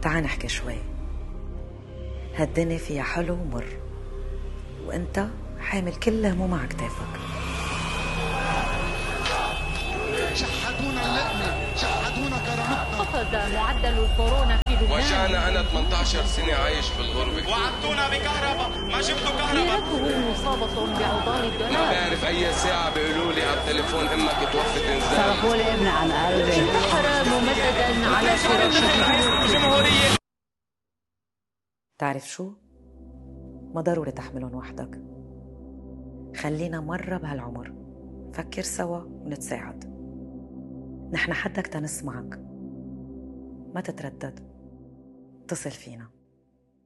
تعال نحكي شوي. هالدنيا فيها حلو ومر، وانت حامل كل هموم على كتافك. شحدونا اللقمة، شحدونا كرامتنا. خفض معدل الكورونا في لبنان. وجعنا أنا 18 سنة عايش في الغربة. وعدتونا بكهرباء، ما جبتوا كهرباء. مئته مصابة بعضال الدولار. ما بعرف أي ساعة بيقولوا لي على التليفون أمك توفت إنزال. صرفوا لي ابني عن قلبي. انتحر ممددا على فراشه. الجمهورية. تعرف شو؟ ما ضروري تحملهم وحدك. خلينا مرة بهالعمر فكر سوا ونتساعد. نحن حدك تنسمعك، ما تتردد، اتصل فينا.